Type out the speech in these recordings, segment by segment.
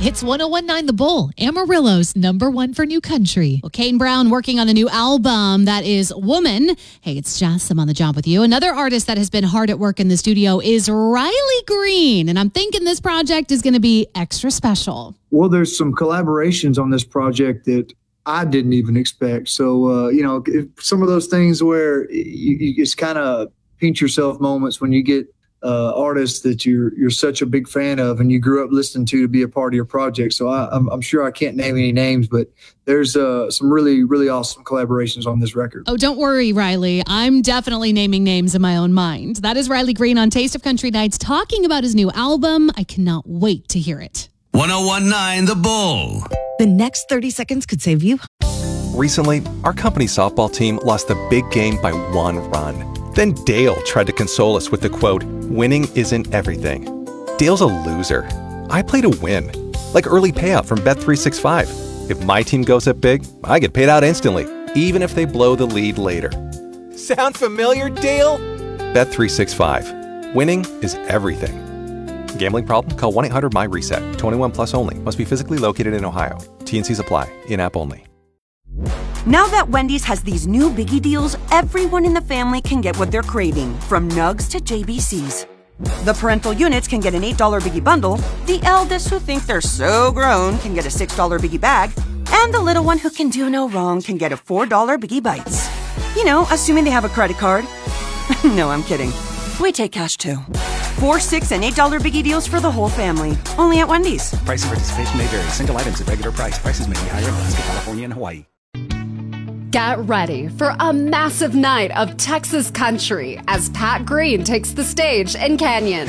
It's 101.9 The Bull, Amarillo's #1 for new country. Well, Kane Brown working on a new album that is Woman. Hey, it's Jess. I'm on the job with you. Another artist that has been hard at work in the studio is Riley Green, and I'm thinking this project is going to be extra special. Well, there's some collaborations on this project that I didn't even expect. So, some of those things where you just kind of pinch yourself moments when you get artists that you're such a big fan of and you grew up listening to be a part of your project. So I'm sure I can't name any names, but there's some really, really awesome collaborations on this record. Oh, don't worry, Riley. I'm definitely naming names in my own mind. That is Riley Green on Taste of Country Nights talking about his new album. I cannot wait to hear it. 101.9 The Bull. The next 30 seconds could save you. Recently, our company softball team lost the big game by 1 run. Then Dale tried to console us with the quote, "Winning isn't everything." Dale's a loser. I play to win. Like early payout from Bet365. If my team goes up big, I get paid out instantly, even if they blow the lead later. Sound familiar, Dale? Bet365. Winning is everything. Gambling problem? Call 1-800-MY-RESET. 21 plus only. Must be physically located in Ohio. T&Cs apply. In-app only. Now that Wendy's has these new biggie deals, everyone in the family can get what they're craving, from nugs to JBCs. The parental units can get an $8 biggie bundle, the eldest who think they're so grown can get a $6 biggie bag, and the little one who can do no wrong can get a $4 biggie bites. You know, assuming they have a credit card. No, I'm kidding. We take cash too. 4, 6, and $8 biggie deals for the whole family. Only at Wendy's. Price and participation may vary. Single items at regular price. Prices may be higher in Alaska, California, and Hawaii. Get ready for a massive night of Texas country as Pat Green takes the stage in Canyon.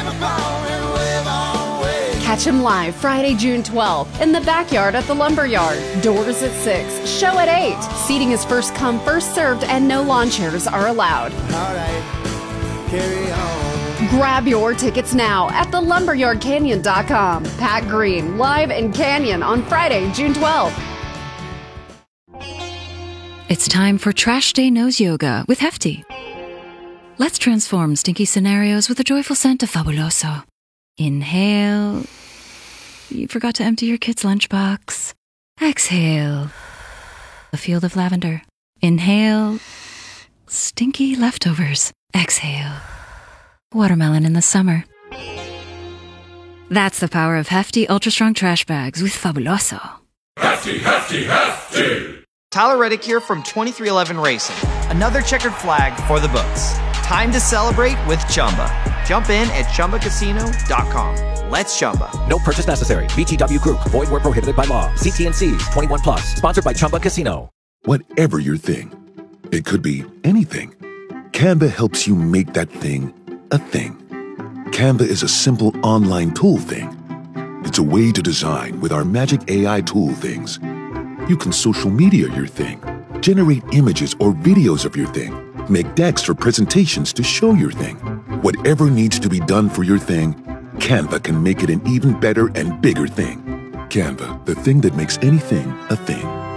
Catch him live Friday, June 12th in the backyard at the Lumberyard. Doors at 6, show at 8. Seating is first come, first served, and no lawn chairs are allowed. All right, carry on. Grab your tickets now at thelumberyardcanyon.com. Pat Green, live in Canyon on Friday, June 12th. It's time for Trash Day Nose Yoga with Hefty. Let's transform stinky scenarios with a joyful scent of Fabuloso. Inhale. You forgot to empty your kid's lunchbox. Exhale. A field of lavender. Inhale. Stinky leftovers. Exhale. Watermelon in the summer. That's the power of Hefty Ultra Strong Trash Bags with Fabuloso. Hefty, hefty, hefty. Tyler Reddick here from 2311 Racing. Another checkered flag for the books. Time to celebrate with Chumba. Jump in at ChumbaCasino.com. Let's Chumba. No purchase necessary. VGW Group. Void where prohibited by law. CT&Cs. 21 plus. Sponsored by Chumba Casino. Whatever your thing, it could be anything. Canva helps you make that thing a thing. Canva is a simple online tool thing. It's a way to design with our magic AI tool things. You can social media your thing, generate images or videos of your thing, make decks for presentations to show your thing. Whatever needs to be done for your thing, Canva can make it an even better and bigger thing. Canva, the thing that makes anything a thing.